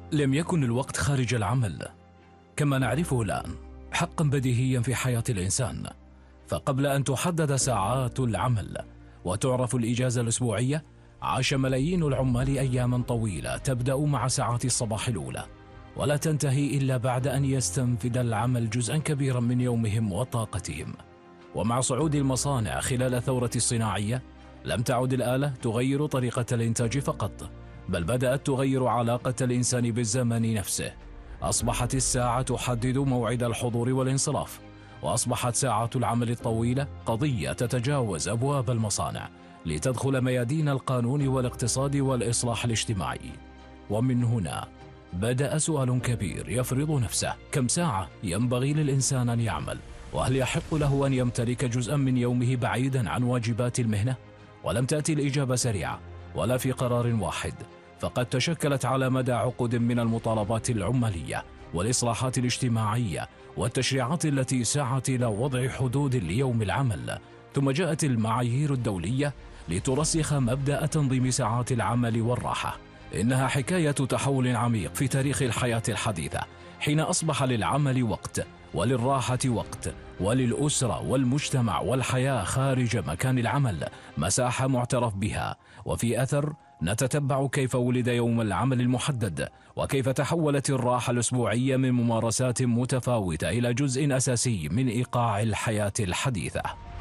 لم يكن الوقت خارج العمل كما نعرفه الآن حقا بديهيا في حياة الإنسان، فقبل أن تحدد ساعات العمل وتعرف الإجازة الأسبوعية، عاش ملايين العمال أياما طويلة تبدأ مع ساعات الصباح الأولى ولا تنتهي إلا بعد أن يستنفد العمل جزءا كبيرا من يومهم وطاقتهم. ومع صعود المصانع خلال الثورة الصناعية، لم تعد الآلة تغير طريقة الإنتاج فقط، بل بدأت تغير علاقة الإنسان بالزمن نفسه. أصبحت الساعة تحدد موعد الحضور والانصراف، وأصبحت ساعات العمل الطويلة قضية تتجاوز أبواب المصانع لتدخل ميادين القانون والاقتصاد والإصلاح الاجتماعي. ومن هنا بدأ سؤال كبير يفرض نفسه: كم ساعة ينبغي للإنسان أن يعمل؟ وهل يحق له أن يمتلك جزءا من يومه بعيدا عن واجبات المهنة؟ ولم تأتي الإجابة سريعة ولا في قرار واحد، فقد تشكلت على مدى عقود من المطالبات العمالية والإصلاحات الاجتماعية والتشريعات التي سعت إلى وضع حدود ليوم العمل. ثم جاءت المعايير الدولية لترسخ مبدأ تنظيم ساعات العمل والراحة. إنها حكاية تحول عميق في تاريخ الحياة الحديثة، حين أصبح للعمل وقت وللراحة وقت، وللأسرة والمجتمع والحياة خارج مكان العمل مساحة معترف بها. وفي أثر نتتبع كيف ولد يوم العمل المحدد، وكيف تحولت الراحة الأسبوعية من ممارسات متفاوتة إلى جزء أساسي من إيقاع الحياة الحديثة.